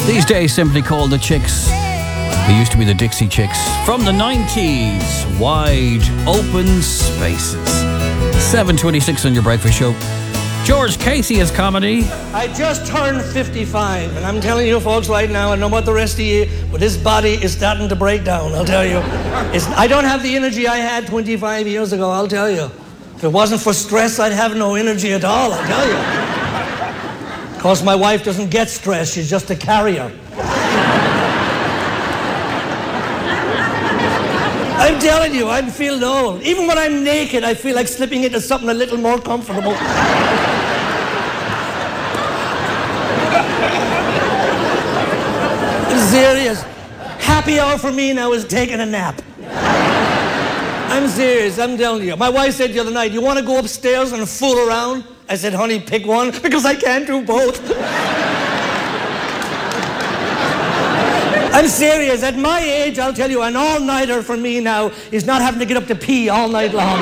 These days simply called the Chicks. They used to be the Dixie Chicks. From the 90s, Wide Open Spaces. 7:26 on your breakfast show. George Casey is comedy. I just turned 55, and I'm telling you folks right now, I don't know about the rest of you, but this body is starting to break down, I'll tell you. I don't have the energy I had 25 years ago, I'll tell you. If it wasn't for stress, I'd have no energy at all, I'll tell you. Of course, my wife doesn't get stressed, she's just a carrier. I'm telling you, I'm feeling old. Even when I'm naked, I feel like slipping into something a little more comfortable. I'm serious. Happy hour for me now is taking a nap. I'm serious, I'm telling you. My wife said the other night, you want to go upstairs and fool around? I said, honey, pick one, because I can't do both. I'm serious. At my age, I'll tell you, an all-nighter for me now is not having to get up to pee all night long.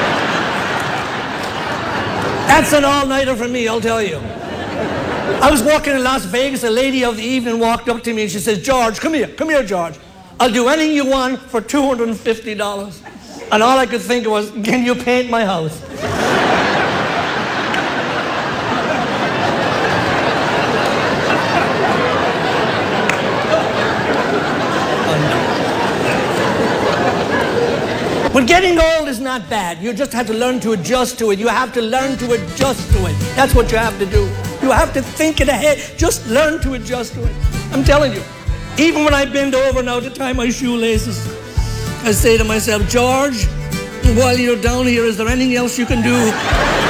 That's an all-nighter for me, I'll tell you. I was walking in Las Vegas, a lady of the evening walked up to me and she says, George, come here, George. I'll do anything you want for $250. And all I could think was, can you paint my house? But getting old is not bad. You just have to learn to adjust to it. You have to learn to adjust to it. That's what you have to do. You have to think it ahead. Just learn to adjust to it. I'm telling you. Even when I bend over now to tie my shoelaces, I say to myself, George, while you're down here, is there anything else you can do?